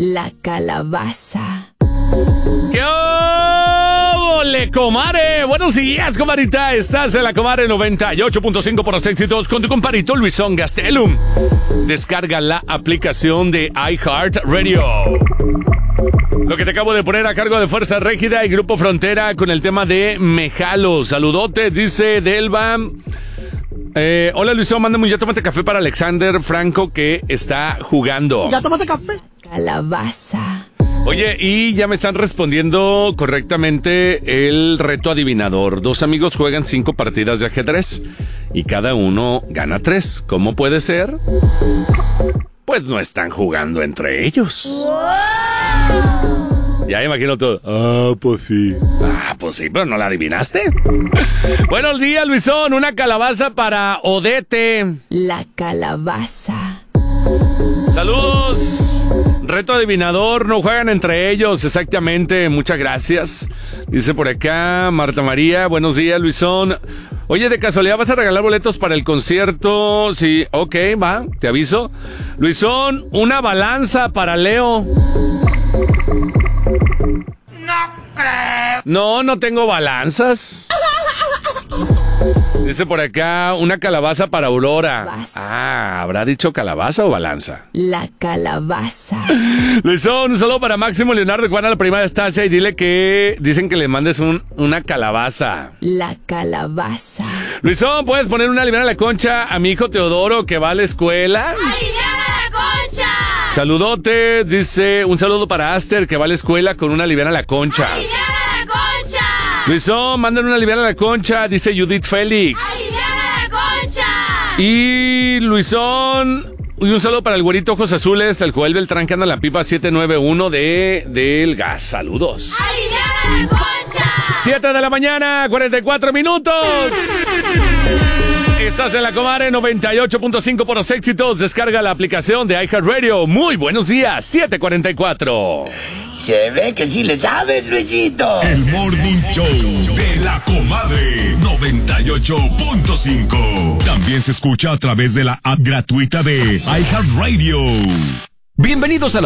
La calabaza. ¡Qué ole, comare! Buenos días, comarita. Estás en la Comare 98.5 por los éxitos con tu comparito Luisón Gastelum. Descarga la aplicación de iHeartRadio. Lo que te acabo de poner a cargo de Fuerza Régida y Grupo Frontera con el tema de Me Jalo. Saludote, dice Delva. Hola, Luisón, mándame un ya tómate café para Alexander Franco que está jugando. Ya tómate café. Calabaza. Oye, y ya me están respondiendo correctamente el reto adivinador. 2 amigos juegan 5 partidas de ajedrez y cada uno gana 3. ¿Cómo puede ser? Pues no están jugando entre ellos. Ya me imagino todo. Pues sí, pero no la adivinaste. Buenos días, Luisón. Una calabaza para Odete. La calabaza. Saludos. Reto adivinador, no juegan entre ellos, exactamente, muchas gracias. Dice por acá Marta María, buenos días, Luisón. Oye, de casualidad, ¿vas a regalar boletos para el concierto? Sí, ok, va, te aviso. Luisón, una balanza para Leo. No creo. No tengo balanzas. Dice por acá, una calabaza para Aurora. ¿Habrá dicho calabaza o balanza? La calabaza. Luisón, un saludo para Máximo Leonardo, Juana, la prima de Estacia, y dicen que le mandes una calabaza. La calabaza. Luisón, ¿puedes poner una aliviana a la concha a mi hijo Teodoro que va a la escuela? ¡Aliviana la concha! Saludote, dice, un saludo para Aster que va a la escuela con una aliviana a la concha. ¡Aliviana la concha! Luisón, mándale una aliviana a la concha, dice Judith Félix. ¡Aliviana la concha! Y Luisón, y un saludo para el güerito ojos azules, el Joel Beltrán que anda en la pipa 791 del gas. Saludos. ¡Aliviana la concha! 7 de la mañana, 44 minutos. Estás en la Comare 98.5 por los éxitos. Descarga la aplicación de iHeartRadio. Muy buenos días, 7:44. Se ve que sí le sabes, Luisito. El Morning Show de la Comadre 98.5. También se escucha a través de la app gratuita de iHeartRadio. Bienvenidos a la